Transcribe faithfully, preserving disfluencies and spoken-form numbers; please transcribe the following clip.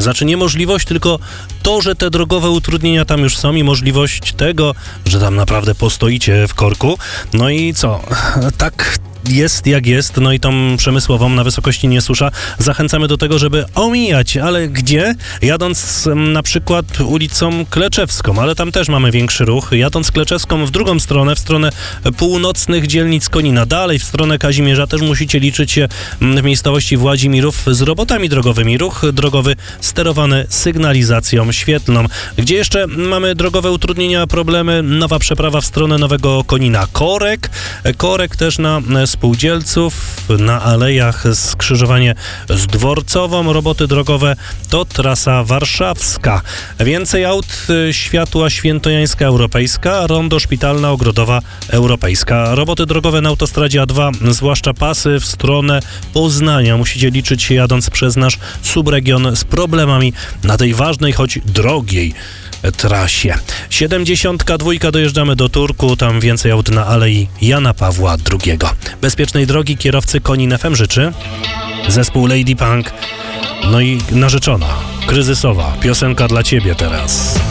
znaczy nie możliwość, tylko to, że te drogowe utrudnienia tam już są i możliwość tego, że tam naprawdę postoicie w korku. No i co? Tak jest jak jest, no i tą przemysłową na wysokości Niesusza zachęcamy do tego, żeby omijać, ale gdzie? Jadąc na przykład ulicą Kleczewską, ale tam też mamy większy ruch. Jadąc Kleczewską w drugą stronę, w stronę północnych dzielnic Konina, dalej w stronę Kazimierza też musicie liczyć się w miejscowości Władzimirów z robotami drogowymi. Ruch drogowy sterowany sygnalizacją świetlną. Gdzie jeszcze mamy drogowe utrudnienia, problemy? Nowa przeprawa w stronę Nowego Konina. Korek, korek też na Spółdzielców, na alejach skrzyżowanie z Dworcową, roboty drogowe to trasa warszawska. Więcej aut, światła świętojańska europejska, rondo szpitalna ogrodowa europejska. Roboty drogowe na autostradzie A dwa, zwłaszcza pasy w stronę Poznania. Musicie liczyć się jadąc przez nasz subregion z problemami na tej ważnej, choć drogiej trasie. siedemdziesiątka dwa dojeżdżamy do Turku, tam więcej aut na Alei Jana Pawła drugiego. Bezpiecznej drogi kierowcy Konin F M życzy zespół Lady Punk, no i narzeczona, kryzysowa piosenka dla ciebie teraz.